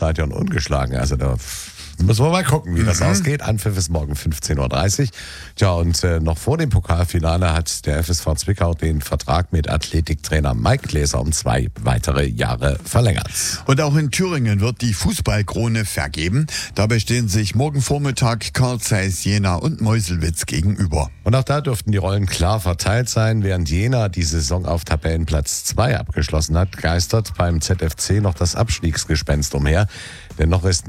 Stadion ungeschlagen. Also da müssen wir mal gucken, wie das ausgeht. Anpfiff ist morgen 15.30 Uhr. Tja, und noch vor dem Pokalfinale hat der FSV Zwickau den Vertrag mit Athletiktrainer Mike Gläser um 2 weitere Jahre verlängert. Und auch in Thüringen wird die Fußballkrone vergeben. Dabei stehen sich morgen Vormittag Carl Zeiss Jena und Meuselwitz gegenüber. Und auch da dürften die Rollen klar verteilt sein. Während Jena die Saison auf Tabellenplatz 2 abgeschlossen hat, geistert beim ZFC noch das Abstiegsgespenst umher. Denn noch ist